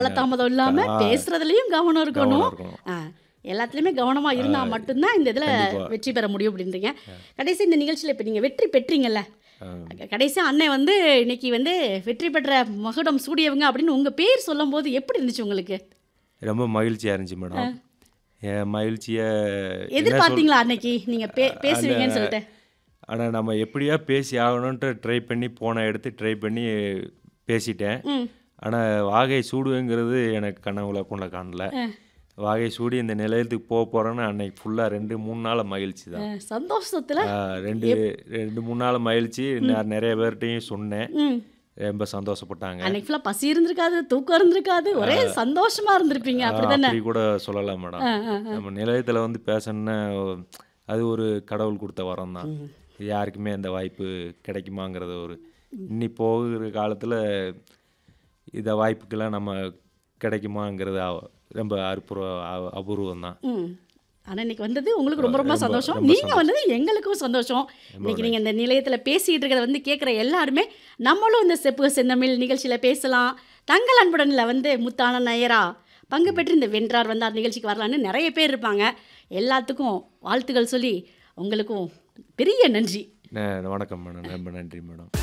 தாமதம் இல்லாம ஆ பேசுறதுலயும் கவனம் கவனம் இருக்கணும். இருக்கணும். ஆ, எல்லாத்துலயுமே கவனமா ஆ, இருந்தா மட்டும்தான் இந்த இதுல கண்டிப்பா. வெற்றி பெற முடியும் அப்படின்றீங்க. கடைசி இந்த நிகழ்ச்சியில இப்ப நீங்க வெற்றி பெற்றீங்கல்ல, ஆ, கடைசியா அண்ணன் வந்து இன்னைக்கு வந்து வெற்றி பெற்ற மகுடம் சூடியவங்க அப்படின்னு உங்க பேர் சொல்லும்போது எப்படி இருந்துச்சு உங்களுக்கு? ரொம்ப மகிழ்ச்சியாக இருந்துச்சு மேடம். என் மகிழ்ச்சியை என்ன சொல் எதிர்பார்த்தீங்களா அன்னைக்கு நீங்க அந்த பேசுவீங்கன்னு சொல்லிட்டு? ஆனால் நம்ம எப்படியா பேசி ஆகணுன்ட்டு ட்ரை பண்ணி போன எடுத்து ட்ரை பண்ணி பேசிட்டேன். ம். ஆனால் வாகை சூடுவேங்கிறது எனக்கு கனவுல கூட காணல. வாகை சூடி இந்த நிலையத்துக்கு போக போகிறேன்னு அன்னைக்கு ஃபுல்லாக 2-3 நாள் மகிழ்ச்சி தான். சந்தோஷத்துல ரெண்டு 2-3 நாள் மகிழ்ச்சி. நான் நிறைய பேர்கிட்டையும் சொன்னேன். ம். ரொம்ப சந்தோஷப்பட்டாங்க. அன்னைக்கு ஃபுல்லா பசி இருந்திருக்காது, தூக்கம் இருந்திருக்காது, ஒரே சந்தோஷமா இருந்திருப்பீங்க அப்படிதானே? அப்படி கூட சொல்லலாம் மேடம். நம்ம நிலையத்தில் வந்து பேசணுன்னா அது ஒரு கடவுள் கொடுத்த வரம் தான். யாருக்குமே அந்த வாய்ப்பு கிடைக்குமாங்கிறது ஒரு இன்னி போகிற காலத்தில் இந்த வாய்ப்புக்கெல்லாம் நம்ம கிடைக்குமாங்கிறது ரொம்ப அபூர்வம் தான். ம். ஆனா இன்னைக்கு வந்தது உங்களுக்கு ரொம்ப ரொம்ப ரொம்ப சந்தோஷம். ரொம்ப நீங்க சந்தோஷம். வந்தது எங்களுக்கும் சந்தோஷம். இன்னைக்கு நீங்க இந்த நிலையத்துல பேசிட்டு இருக்கிறத வந்து கேட்குற எல்லாருமே நம்மளும் இந்த செப்பு செந்தமிழ் நிகழ்ச்சியில பேசலாம். தங்கள் அன்புடன்ல வந்து முத்தான நேயரா பங்கு பெற்று இந்த வென்றார் வந்தார் நிகழ்ச்சிக்கு வரலான்னு நிறைய பேர் இருப்பாங்க. எல்லாத்துக்கும் வாழ்த்துக்கள் சொல்லி உங்களுக்கும் பெரிய நன்றி. வணக்கம் மேடம். ரொம்ப நன்றி மேடம்.